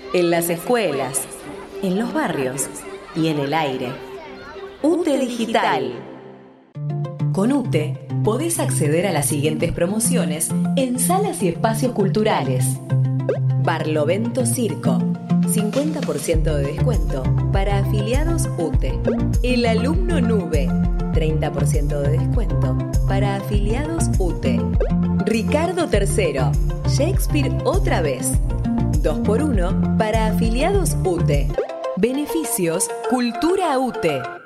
en las escuelas, en los barrios y en el aire. UTE Digital. Con UTE podés acceder a las siguientes promociones en salas y espacios culturales. Barlovento Circo, 50% de descuento para afiliados UTE. El Alumno Nube, 30% de descuento para afiliados UTE. Ricardo III, Shakespeare otra vez, 2x1 para afiliados UTE. Beneficios Cultura UTE.